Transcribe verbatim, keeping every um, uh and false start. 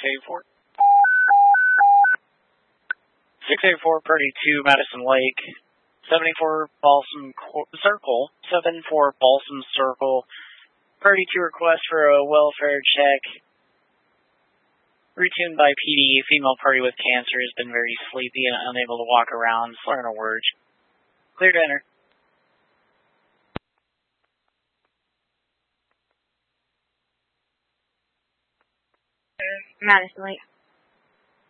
eighty-four. six eighty-four, Purdy two, Madison Lake. seventy-four, Balsam Circle. seventy-four, Balsam Circle. Purdy two, request for a welfare check. Retuned by P D. Female party with cancer has been very sleepy and unable to walk around. Slurring her words. Clear to enter. Madison Lake.